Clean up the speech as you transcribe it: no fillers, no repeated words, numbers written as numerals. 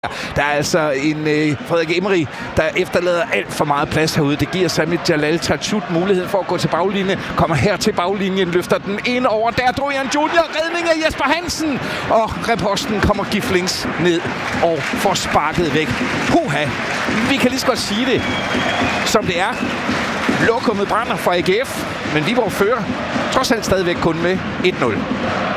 Der er altså en Frederik Emery, der efterlader alt for meget plads herude. Det giver Sami Jalal Tachut muligheden for at gå til baglinjen. Kommer her til baglinjen, løfter den ind over. Der Dojan Junior, redning af Jesper Hansen. Og reposten kommer Giflings ned og får sparket væk. Puha! Vi kan lige så godt sige det, som det er. Lokummet brænder fra AGF, men Viborg fører trods alt stadigvæk kun med 1-0.